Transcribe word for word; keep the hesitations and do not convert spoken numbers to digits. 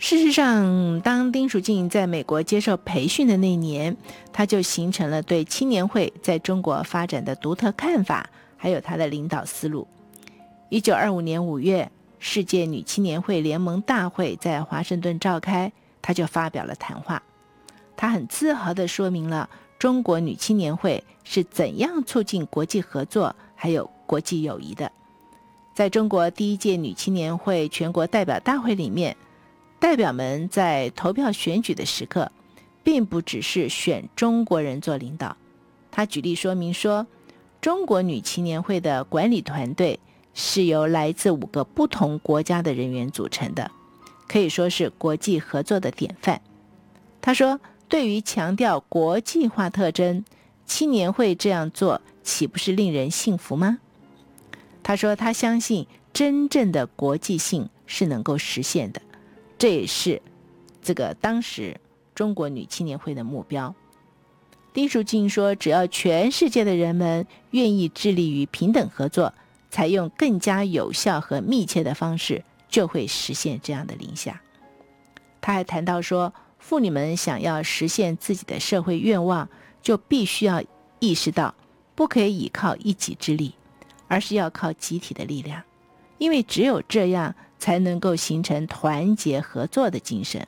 事实上，当丁淑静在美国接受培训的那年，他就形成了对青年会在中国发展的独特看法，还有他的领导思路。一九二五年五月，世界女青年会联盟大会在华盛顿召开，他就发表了谈话。他很自豪地说明了中国女青年会是怎样促进国际合作还有国际友谊的。在中国第一届女青年会全国代表大会里面，代表们在投票选举的时刻，并不只是选中国人做领导。他举例说明说，中国女青年会的管理团队是由来自五个不同国家的人员组成的，可以说是国际合作的典范。他说，对于强调国际化特征，青年会这样做岂不是令人信服吗？他说，他相信真正的国际性是能够实现的，这也是这个当时中国女青年会的目标。丁淑静说，只要全世界的人们愿意致力于平等合作，采用更加有效和密切的方式，就会实现这样的理想。他还谈到说，妇女们想要实现自己的社会愿望，就必须要意识到，不可以依靠一己之力，而是要靠集体的力量，因为只有这样才能够形成团结合作的精神。